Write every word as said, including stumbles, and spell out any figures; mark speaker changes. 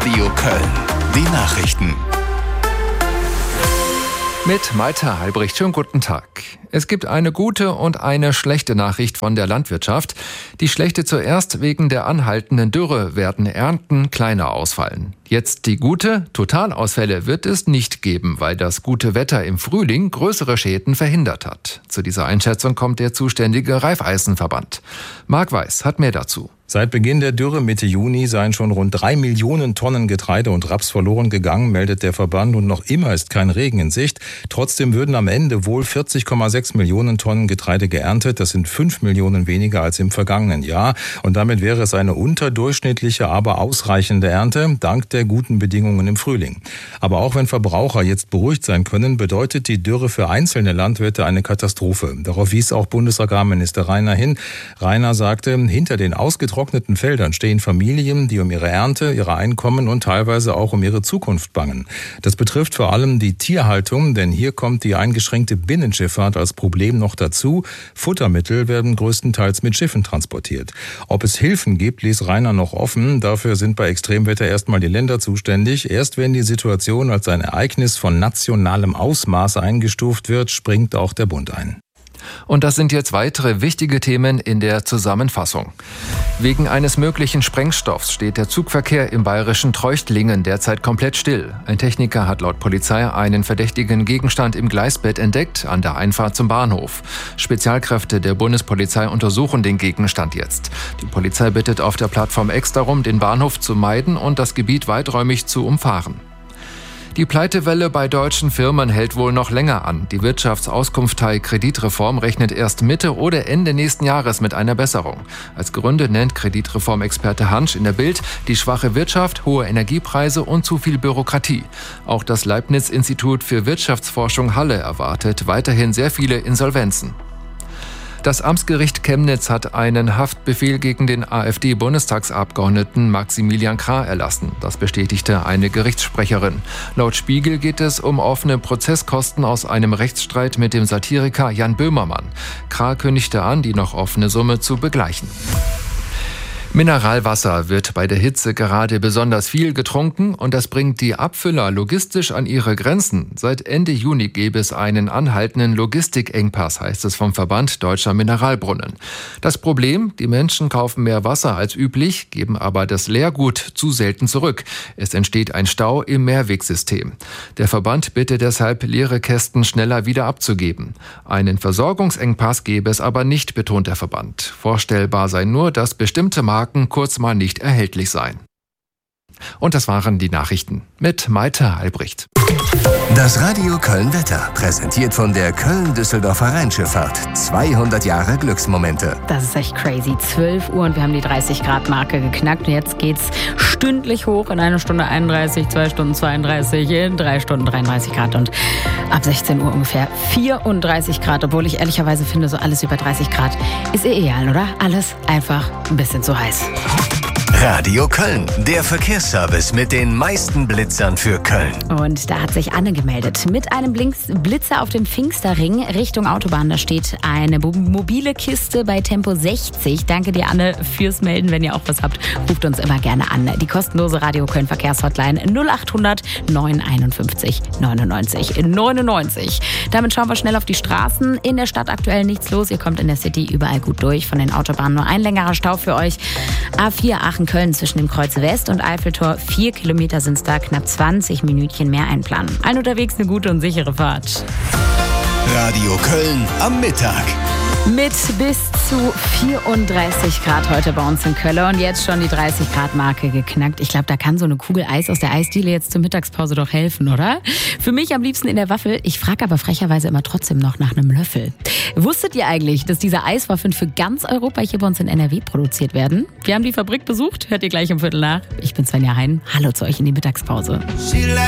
Speaker 1: Radio Köln. Die Nachrichten.
Speaker 2: Mit Malte Heilbricht. Schönen guten Tag. Es gibt eine gute und eine schlechte Nachricht von der Landwirtschaft. Die schlechte zuerst: wegen der anhaltenden Dürre werden Ernten kleiner ausfallen. Jetzt die gute: Totalausfälle wird es nicht geben, weil das gute Wetter im Frühling größere Schäden verhindert hat. Zu dieser Einschätzung kommt der zuständige Raiffeisenverband. Marc Weiß hat mehr dazu.
Speaker 3: Seit Beginn der Dürre Mitte Juni seien schon rund drei Millionen Tonnen Getreide und Raps verloren gegangen, meldet der Verband, und noch immer ist kein Regen in Sicht. Trotzdem würden am Ende wohl vierzig Komma sechs Millionen Tonnen Getreide geerntet. Das sind fünf Millionen weniger als im vergangenen Jahr. Und damit wäre es eine unterdurchschnittliche, aber ausreichende Ernte, dank der guten Bedingungen im Frühling. Aber auch wenn Verbraucher jetzt beruhigt sein können, bedeutet die Dürre für einzelne Landwirte eine Katastrophe. Darauf wies auch Bundesagrarminister Rainer hin. Rainer sagte, hinter den ausgetrockneten trockneten Feldern stehen Familien, die um ihre Ernte, ihre Einkommen und teilweise auch um ihre Zukunft bangen. Das betrifft vor allem die Tierhaltung, denn hier kommt die eingeschränkte Binnenschifffahrt als Problem noch dazu. Futtermittel werden größtenteils mit Schiffen transportiert. Ob es Hilfen gibt, ließ Rainer noch offen. Dafür sind bei Extremwetter erstmal die Länder zuständig. Erst wenn die Situation als ein Ereignis von nationalem Ausmaß eingestuft wird, springt auch der Bund ein.
Speaker 2: Und das sind jetzt weitere wichtige Themen in der Zusammenfassung. Wegen eines möglichen Sprengstoffs steht der Zugverkehr im bayerischen Treuchtlingen derzeit komplett still. Ein Techniker hat laut Polizei einen verdächtigen Gegenstand im Gleisbett entdeckt, an der Einfahrt zum Bahnhof. Spezialkräfte der Bundespolizei untersuchen den Gegenstand jetzt. Die Polizei bittet auf der Plattform X darum, den Bahnhof zu meiden und das Gebiet weiträumig zu umfahren. Die Pleitewelle bei deutschen Firmen hält wohl noch länger an. Die Wirtschaftsauskunftei Kreditreform rechnet erst Mitte oder Ende nächsten Jahres mit einer Besserung. Als Gründe nennt Kreditreformexperte Hansch in der Bild die schwache Wirtschaft, hohe Energiepreise und zu viel Bürokratie. Auch das Leibniz-Institut für Wirtschaftsforschung Halle erwartet weiterhin sehr viele Insolvenzen. Das Amtsgericht Chemnitz hat einen Haftbefehl gegen den AfD-Bundestagsabgeordneten Maximilian Krah erlassen. Das bestätigte eine Gerichtssprecherin. Laut Spiegel geht es um offene Prozesskosten aus einem Rechtsstreit mit dem Satiriker Jan Böhmermann. Krah kündigte an, die noch offene Summe zu begleichen. Mineralwasser wird bei der Hitze gerade besonders viel getrunken und das bringt die Abfüller logistisch an ihre Grenzen. Seit Ende Juni gäbe es einen anhaltenden Logistikengpass, heißt es vom Verband Deutscher Mineralbrunnen. Das Problem: die Menschen kaufen mehr Wasser als üblich, geben aber das Leergut zu selten zurück. Es entsteht ein Stau im Mehrwegsystem. Der Verband bittet deshalb, leere Kästen schneller wieder abzugeben. Einen Versorgungsengpass gäbe es aber nicht, betont der Verband. Vorstellbar sei nur, dass bestimmte Marken kurz mal nicht erhältlich sein. Und das waren die Nachrichten mit Malte Heilbricht.
Speaker 1: Das Radio Köln Wetter, präsentiert von der Köln-Düsseldorfer Rheinschifffahrt. zweihundert Jahre Glücksmomente.
Speaker 4: Das ist echt crazy. zwölf Uhr und wir haben die dreißig Grad Marke geknackt. Und jetzt geht's stündlich hoch in einer Stunde einunddreißig, zwei Stunden zweiunddreißig, in drei Stunden dreiunddreißig Grad und ab sechzehn Uhr ungefähr vierunddreißig Grad. Obwohl ich ehrlicherweise finde, so alles über dreißig Grad ist ideal, oder? Alles einfach ein bisschen zu heiß.
Speaker 1: Radio Köln, der Verkehrsservice mit den meisten Blitzern für Köln.
Speaker 4: Und da hat sich Anne gemeldet mit einem Blitzer auf dem Pfingsterring Richtung Autobahn. Da steht eine mobile Kiste bei Tempo sechzig. Danke dir, Anne, fürs Melden. Wenn ihr auch was habt, ruft uns immer gerne an. Die kostenlose Radio Köln Verkehrshotline null achthundert neun einundfünfzig neunundneunzig neunundneunzig. Damit schauen wir schnell auf die Straßen. In der Stadt aktuell nichts los. Ihr kommt in der City überall gut durch. Von den Autobahnen nur ein längerer Stau für euch. A vier Aachen-Köln zwischen dem Kreuz West und Eiffeltor. Vier Kilometer sind es da, knapp zwanzig Minütchen mehr einplanen. Allen unterwegs eine gute und sichere Fahrt.
Speaker 1: Radio Köln am Mittag.
Speaker 4: Mit bis zu vierunddreißig Grad heute bei uns in Köln und jetzt schon die dreißig Grad Marke geknackt. Ich glaube, da kann so eine Kugel Eis aus der Eisdiele jetzt zur Mittagspause doch helfen, oder? Für mich am liebsten in der Waffel. Ich frage aber frecherweise immer trotzdem noch nach einem Löffel. Wusstet ihr eigentlich, dass diese Eiswaffeln für ganz Europa hier bei uns in N R W produziert werden? Wir haben die Fabrik besucht. Hört ihr gleich um Viertel nach. Ich bin Svenja Hein. Hallo zu euch in die Mittagspause.